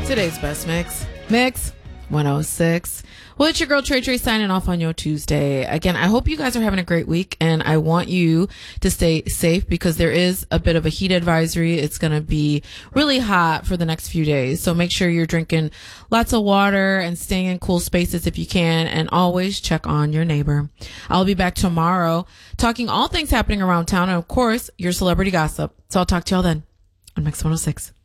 Today's best mix 106. Well, it's your girl Trey Trey signing off on your Tuesday. Again, I hope you guys are having a great week, and I want you to stay safe because there is a bit of a heat advisory. It's going to be really hot for the next few days. So make sure you're drinking lots of water and staying in cool spaces if you can, and always check on your neighbor. I'll be back tomorrow talking all things happening around town and, of course, your celebrity gossip. So I'll talk to y'all then on Mix 106.